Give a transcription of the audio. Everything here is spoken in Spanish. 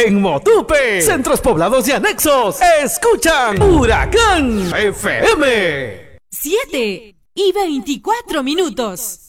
En Motupe, centros poblados y anexos, escuchan Huracán FM. 7:24.